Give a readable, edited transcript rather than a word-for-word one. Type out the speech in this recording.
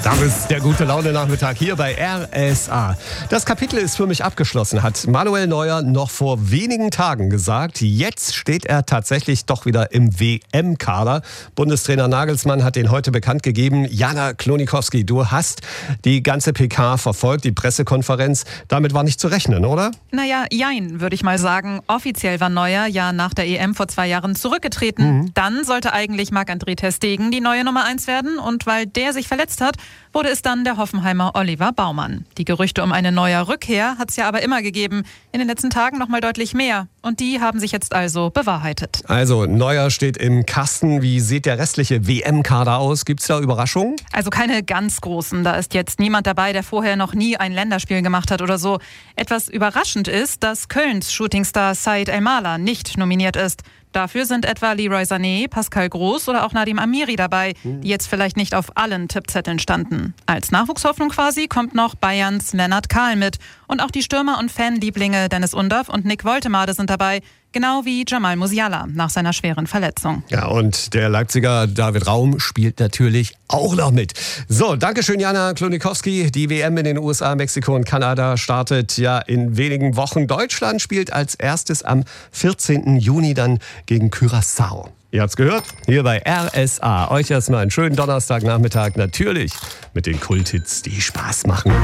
Das ist der Gute-Laune-Nachmittag hier bei RSA. Das Kapitel ist für mich abgeschlossen, hat Manuel Neuer noch vor wenigen Tagen gesagt. Jetzt steht er tatsächlich doch wieder im WM-Kader. Bundestrainer Nagelsmann hat den heute bekannt gegeben. Jana Klonikowski, du hast die ganze PK verfolgt, die Pressekonferenz. Damit war nicht zu rechnen, oder? Naja, jein, würde ich mal sagen. Offiziell war Neuer ja nach der EM vor 2 Jahren zurückgetreten. Dann sollte eigentlich Marc-André ter Stegen die neue Nummer 1 werden. Und weil der sich verletzt hat, wurde es dann der Hoffenheimer Oliver Baumann. Die Gerüchte um eine neue Rückkehr hat es ja aber immer gegeben. In den letzten Tagen noch mal deutlich mehr. Und die haben sich jetzt also bewahrheitet. Also Neuer steht im Kasten. Wie sieht der restliche WM-Kader aus? Gibt es da Überraschungen? Also keine ganz großen. Da ist jetzt niemand dabei, der vorher noch nie ein Länderspiel gemacht hat oder so. Etwas überraschend ist, dass Kölns Shootingstar Said El-Mala nicht nominiert ist. Dafür sind etwa Leroy Sané, Pascal Groß oder auch Nadim Amiri dabei, die jetzt vielleicht nicht auf allen Tippzetteln standen. Als Nachwuchshoffnung quasi kommt noch Bayerns Lennart Kahl mit. Und auch die Stürmer und Fanlieblinge Dennis Undaff und Nick Woltemade sind dabei, genau wie Jamal Musiala nach seiner schweren Verletzung. Ja, und der Leipziger David Raum spielt natürlich auch noch mit. So, Dankeschön, Jana Klonikowski. Die WM in den USA, Mexiko und Kanada startet ja in wenigen Wochen. Deutschland spielt als erstes am 14. Juni dann gegen Curaçao. Ihr habt's gehört, hier bei RSA. Euch erstmal einen schönen Donnerstagnachmittag, natürlich mit den Kulthits, die Spaß machen.